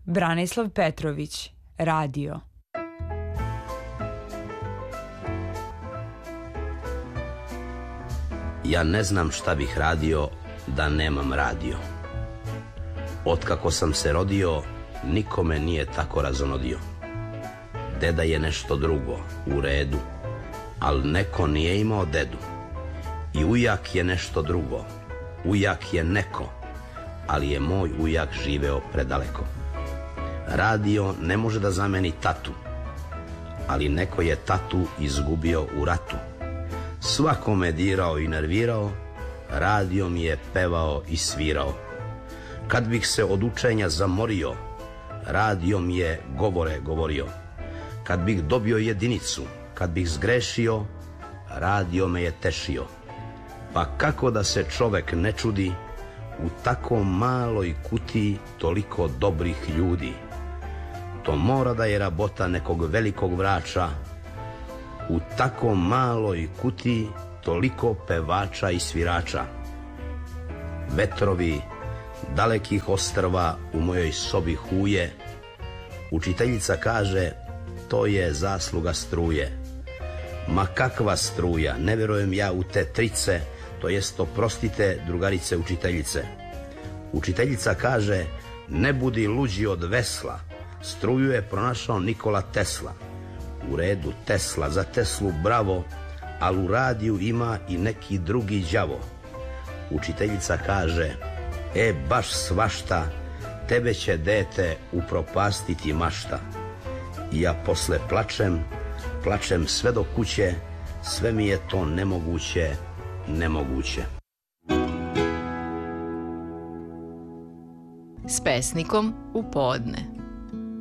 Branislav Petrović, radio. Ja ne znam šta bih radio da nemam radio. Otkako sam se rodio, nikome nije tako razonodio. Deda je nešto drugo, u redu, al neko nije imao dedu. I ujak je nešto drugo, ujak je neko, ali je moj ujak živeo predaleko. Radio ne može da zameni tatu, ali neko je tatu izgubio u ratu. Svako me dirao i nervirao, radio mi je pevao i svirao. Kad bih se od učenja zamorio, radio mi je govore govorio. Kad bih dobio jedinicu, kad bih zgrešio, radio me je tešio. Pa kako da se čovek ne čudi, u tako maloj kutiji toliko dobrih ljudi. To mora da je rabota nekog velikog vrača, u tako maloj kutiji toliko pevača i svirača. Vetrovi dalekih ostrva u mojoj sobi huje, učiteljica kaže, to je zasluga struje. Ma kakva struja, ne verujem ja u te trice, to jest oprostite drugarice učiteljice. Učiteljica kaže, ne budi luđi od vesla, struju je pronašao Nikola Tesla. U redu, Tesla, za Teslu bravo, ali u radiju ima i neki drugi đavo. Učiteljica kaže, baš svašta, tebe će dete upropastiti mašta. I ja posle plačem sve do kuće, sve mi je to nemoguće, nemoguće. S pesnikom u podne.